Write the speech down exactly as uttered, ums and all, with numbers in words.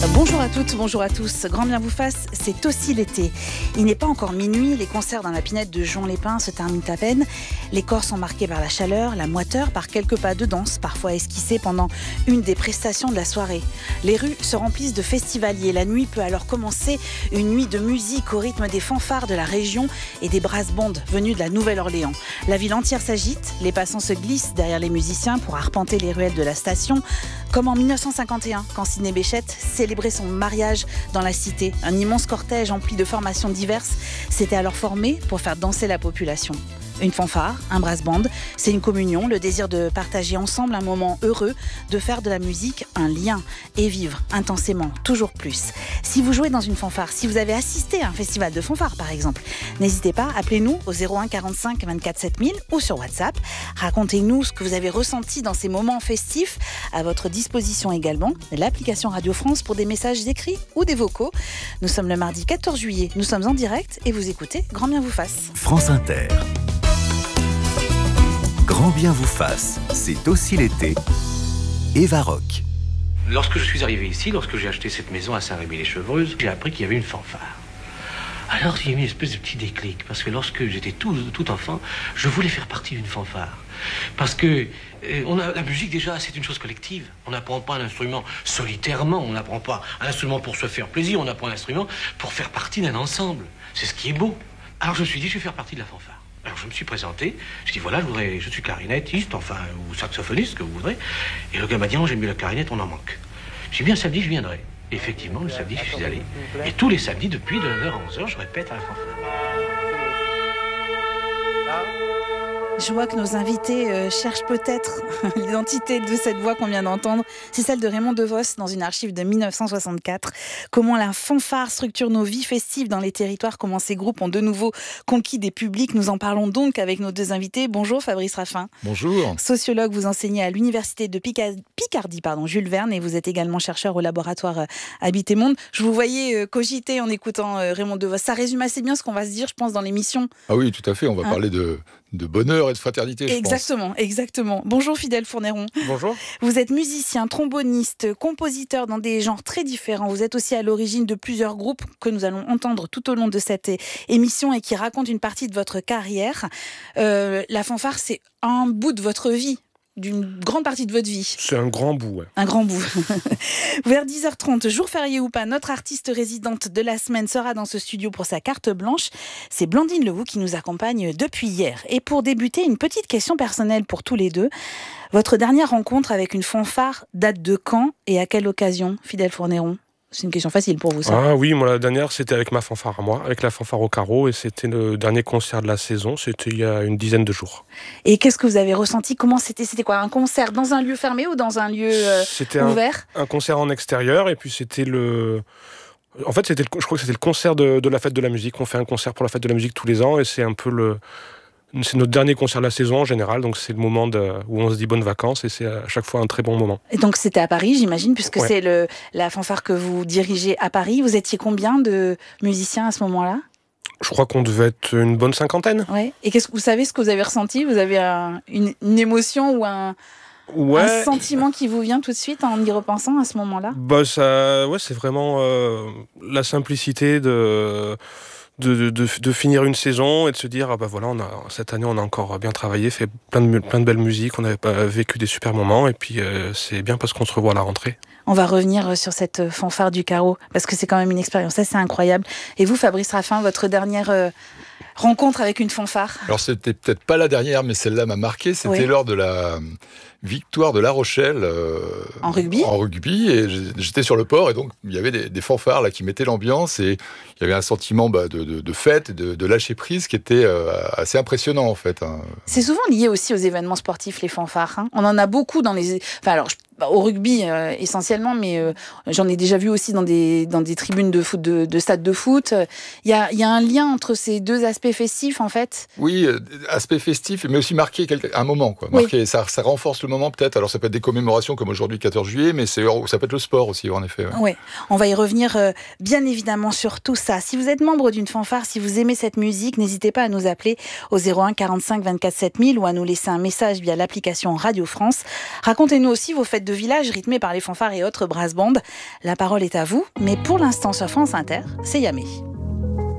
Bonjour à toutes, bonjour à tous. Grand bien vous fasse, c'est aussi l'été. Il n'est pas encore minuit, les concerts dans la Pinède de Juan-les-Pins se terminent à peine. Les corps sont marqués par la chaleur, la moiteur, par quelques pas de danse, parfois esquissés pendant une des prestations de la soirée. Les rues se remplissent de festivaliers. La nuit peut alors commencer, une nuit de musique au rythme des fanfares de la région et des brass bands venus de la Nouvelle-Orléans. La ville entière s'agite, les passants se glissent derrière les musiciens pour arpenter les ruelles de la station, comme en dix-neuf cent cinquante et un, quand Sidney Bechet célébrait son mariage dans la cité. Un immense cortège empli de formations diverses s'était alors formé pour faire danser la population. Une fanfare, un brass band, c'est une communion, le désir de partager ensemble un moment heureux, de faire de la musique un lien et vivre intensément, toujours plus. Si vous jouez dans une fanfare, si vous avez assisté à un festival de fanfare par exemple, n'hésitez pas, appelez-nous au zéro un quarante-cinq vingt-quatre sept mille ou sur WhatsApp. Racontez-nous ce que vous avez ressenti dans ces moments festifs. À votre disposition également, l'application Radio France pour des messages écrits ou des vocaux. Nous sommes le mardi quatorze juillet, nous sommes en direct et vous écoutez Grand bien vous fasse. France Inter. Grand bien vous fasse, c'est aussi l'été. Eva Rock. Lorsque je suis arrivé ici, lorsque j'ai acheté cette maison à Saint-Rémy-les-Chevreuses, j'ai appris qu'il y avait une fanfare. Alors il y a eu une espèce de petit déclic, parce que lorsque j'étais tout, tout enfant, je voulais faire partie d'une fanfare. Parce que euh, on a, la musique déjà, c'est une chose collective. On n'apprend pas un instrument solitairement, on n'apprend pas un instrument pour se faire plaisir, on apprend un instrument pour faire partie d'un ensemble. C'est ce qui est beau. Alors je me suis dit, je vais faire partie de la fanfare. Alors je me suis présenté, je dis voilà, je, voudrais, je suis clarinettiste, enfin, ou saxophoniste, ce que vous voudrez. Et le gars m'a dit, non, j'aime mieux la clarinette, on en manque. J'ai dit, bien samedi, je viendrai. Et effectivement, le samedi, je suis allé. Et tous les samedis, depuis de neuf heures à onze heures, je répète à la fanfare. Je vois que nos invités euh, cherchent peut-être l'identité de cette voix qu'on vient d'entendre. C'est celle de Raymond DeVos dans une archive de dix-neuf cent soixante-quatre. Comment la fanfare structure nos vies festives dans les territoires, comment ces groupes ont de nouveau conquis des publics. Nous en parlons donc avec nos deux invités. Bonjour Fabrice Raffin. Bonjour. Sociologue, vous enseignez à l'université de Picardie, Picardie pardon, Jules Verne, et vous êtes également chercheur au laboratoire euh, Habiter Monde. Je vous voyais euh, cogiter en écoutant euh, Raymond DeVos. Ça résume assez bien ce qu'on va se dire, je pense, dans l'émission. Ah oui, tout à fait. On va hein parler de... de bonheur et de fraternité, je exactement, pense. Exactement. Bonjour Fidèle Fournéron. Bonjour. Vous êtes musicien, tromboniste, compositeur dans des genres très différents. Vous êtes aussi à l'origine de plusieurs groupes que nous allons entendre tout au long de cette émission et qui racontent une partie de votre carrière. Euh, la fanfare, c'est un bout de votre vie. D'une grande partie de votre vie. C'est un grand bout, ouais. Un grand bout. Vers dix heures trente, jour férié ou pas, notre artiste résidente de la semaine sera dans ce studio pour sa carte blanche. C'est Blandine Lehoux qui nous accompagne depuis hier. Et pour débuter, une petite question personnelle pour tous les deux. Votre dernière rencontre avec une fanfare date de quand et à quelle occasion, Fidèle Fournéron ? C'est une question facile pour vous, ça. Ah oui, moi, la dernière, c'était avec ma fanfare à moi, avec la fanfare au carreau, et c'était le dernier concert de la saison, c'était il y a une dizaine de jours. Et qu'est-ce que vous avez ressenti ? Comment c'était ? C'était quoi ? Un concert dans un lieu fermé ou dans un lieu euh, c'était ouvert ? un, un concert en extérieur, et puis c'était le... En fait, c'était le, je crois que c'était le concert de, de la fête de la musique. On fait un concert pour la fête de la musique tous les ans, et c'est un peu le... C'est notre dernier concert de la saison en général, donc c'est le moment de, où on se dit bonnes vacances et c'est à chaque fois un très bon moment. Et donc c'était à Paris, j'imagine, puisque ouais. c'est le, la fanfare que vous dirigez à Paris. Vous étiez combien de musiciens à ce moment-là ? Je crois qu'on devait être une bonne cinquantaine. Ouais. Et qu'est-ce que vous savez ce que vous avez ressenti ? Vous avez un, une, une émotion ou un, ouais. un sentiment qui vous vient tout de suite en y repensant à ce moment-là ? Bah ça, ouais, c'est vraiment euh, la simplicité de... De, de, de, de finir une saison et de se dire ah bah voilà, on a, cette année on a encore bien travaillé, fait plein de, plein de belles musiques, on a vécu des super moments et puis euh, c'est bien parce qu'on se revoit à la rentrée. On va revenir sur cette fanfare du carreau parce que c'est quand même une expérience assez incroyable. Et vous, Fabrice Raffin, votre dernière euh, rencontre avec une fanfare ? Alors c'était peut-être pas la dernière, mais celle-là m'a marqué. C'était oui. lors de la victoire de La Rochelle euh, en rugby. En rugby, et j'étais sur le port et donc il y avait des, des fanfares là qui mettaient l'ambiance et il y avait un sentiment bah, de, de, de fête, de, de lâcher prise qui était euh, assez impressionnant en fait. Hein. C'est souvent lié aussi aux événements sportifs, les fanfares. Hein. On en a beaucoup dans les. Enfin alors. Je... au rugby euh, essentiellement, mais euh, j'en ai déjà vu aussi dans des, dans des tribunes de, foot, de, de stades de foot. Il y a, y a un lien entre ces deux aspects festifs, en fait. Oui, euh, aspect festif, mais aussi marqué quelque, un moment. Quoi. Marqué, oui. ça, ça renforce le moment peut-être. Alors ça peut être des commémorations comme aujourd'hui le quatorze juillet, mais c'est, ça peut être le sport aussi en effet. Oui, ouais. On va y revenir euh, bien évidemment sur tout ça. Si vous êtes membre d'une fanfare, si vous aimez cette musique, n'hésitez pas à nous appeler au zéro un quarante-cinq vingt-quatre sept mille ou à nous laisser un message via l'application Radio France. Racontez-nous aussi vos fêtes de village rythmées par les fanfares et autres brass bands. La parole est à vous, mais pour l'instant sur France Inter, c'est Yamé.